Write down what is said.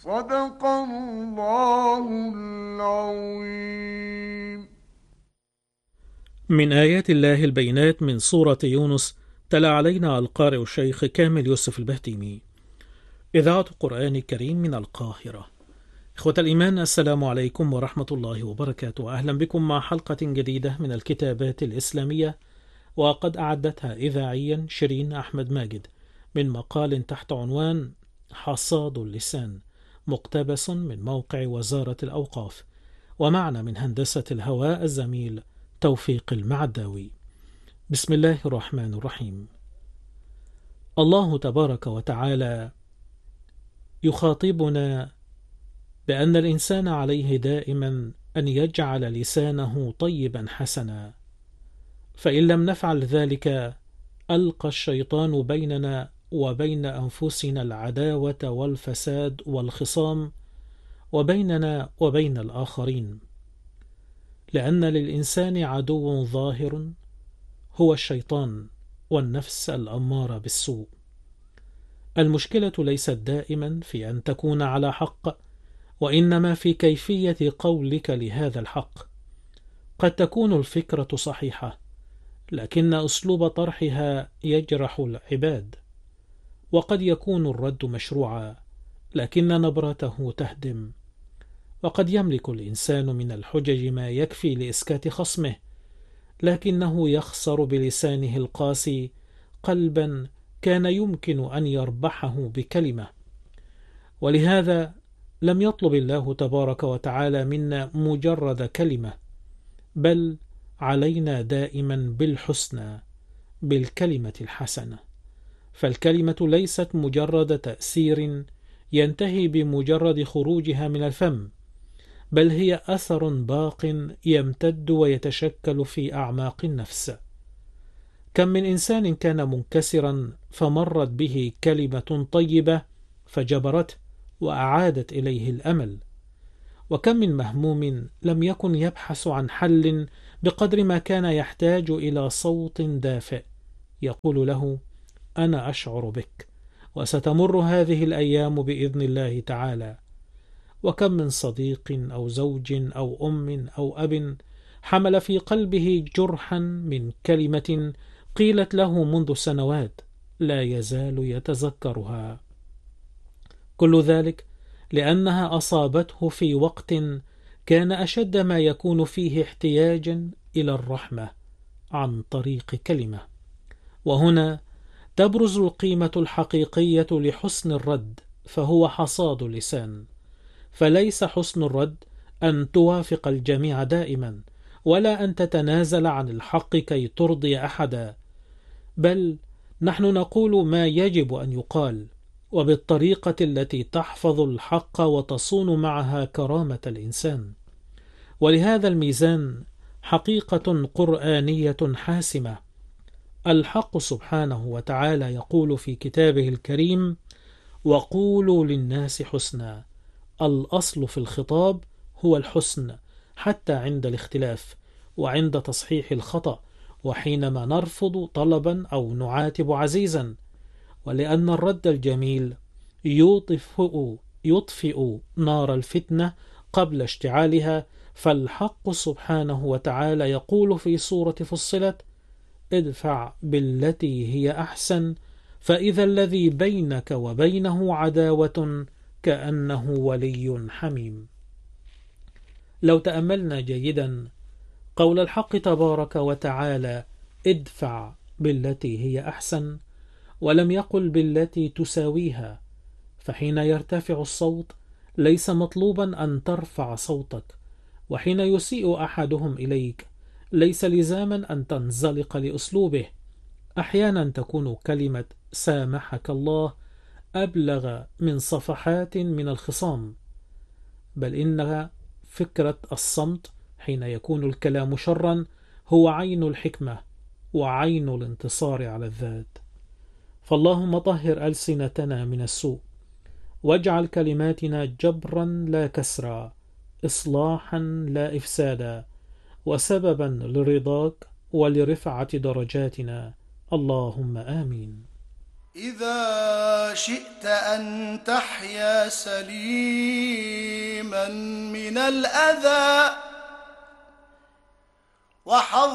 صدق الله العظيم. من آيات الله البينات من سورة يونس. تلا علينا القارئ الشيخ كامل يوسف البهتيمي. إذاعة القرآن الكريم من القاهرة. إخوة الإيمان، السلام عليكم ورحمة الله وبركاته. أهلا بكم مع حلقة جديدة من الكتابات الإسلامية، وقد أعدتها إذاعيا شيرين أحمد ماجد من مقال تحت عنوان حصاد اللسان، مقتبس من موقع وزارة الأوقاف، ومعنا من هندسة الهواء الزميل توفيق المعداوي. بسم الله الرحمن الرحيم. الله تبارك وتعالى يخاطبنا بأن الإنسان عليه دائما أن يجعل لسانه طيبا حسنا، فإن لم نفعل ذلك ألقى الشيطان بيننا وبين أنفسنا العداوة والفساد والخصام، وبيننا وبين الآخرين، لأن للإنسان عدو ظاهر هو الشيطان والنفس الأمارة بالسوء. المشكلة ليست دائما في أن تكون على حق، وإنما في كيفية قولك لهذا الحق. قد تكون الفكرة صحيحة، لكن أسلوب طرحها يجرح العباد، وقد يكون الرد مشروعا لكن نبرته تهدم، وقد يملك الإنسان من الحجج ما يكفي لإسكات خصمه، لكنه يخسر بلسانه القاسي قلبا كان يمكن أن يربحه بكلمة. ولهذا لم يطلب الله تبارك وتعالى منا مجرد كلمة، بل علينا دائما بالحسنى، بالكلمة الحسنة. فالكلمة ليست مجرد تأثير ينتهي بمجرد خروجها من الفم، بل هي أثر باق يمتد ويتشكل في أعماق النفس. كم من إنسان كان منكسرا فمرت به كلمة طيبة فجبرته وأعادت إليه الأمل، وكم من مهموم لم يكن يبحث عن حل بقدر ما كان يحتاج إلى صوت دافئ يقول له: أنا أشعر بك، وستمر هذه الأيام بإذن الله تعالى. وكم من صديق أو زوج أو أم أو أب حمل في قلبه جرحا من كلمة قيلت له منذ سنوات لا يزال يتذكرها، كل ذلك لأنها أصابته في وقت كان أشد ما يكون فيه احتياجا إلى الرحمة عن طريق كلمة. وهنا تبرز القيمة الحقيقية لحسن الرد، فهو حصاد اللسان. فليس حسن الرد أن توافق الجميع دائما، ولا أن تتنازل عن الحق كي ترضي أحدا، بل نحن نقول ما يجب أن يقال، وبالطريقة التي تحفظ الحق وتصون معها كرامة الإنسان. ولهذا الميزان حقيقة قرآنية حاسمة. الحق سبحانه وتعالى يقول في كتابه الكريم: وقولوا للناس حسنا. الأصل في الخطاب هو الحسن، حتى عند الاختلاف وعند تصحيح الخطأ، وحينما نرفض طلبا أو نعاتب عزيزا. ولأن الرد الجميل يطفئ نار الفتنة قبل اشتعالها، فالحق سبحانه وتعالى يقول في سورة فصلت: ادفع بالتي هي أحسن فإذا الذي بينك وبينه عداوة كأنه ولي حميم. لو تأملنا جيدا قول الحق تبارك وتعالى ادفع بالتي هي أحسن، ولم يقل بالتي تساويها، فحين يرتفع الصوت ليس مطلوبا أن ترفع صوتك، وحين يسيء أحدهم إليك ليس لزاما أن تنزلق لأسلوبه. أحيانا تكون كلمة سامحك الله أبلغ من صفحات من الخصام، بل إن فكرة الصمت حين يكون الكلام شرا هو عين الحكمة وعين الانتصار على الذات. فاللهم طهر ألسنتنا من السوء، واجعل كلماتنا جبرا لا كسرا، إصلاحا لا إفسادا، وسببا لرضاك ولرفعة درجاتنا، اللهم آمين. إذا شئت أن تحيا سليما من الأذى وحظ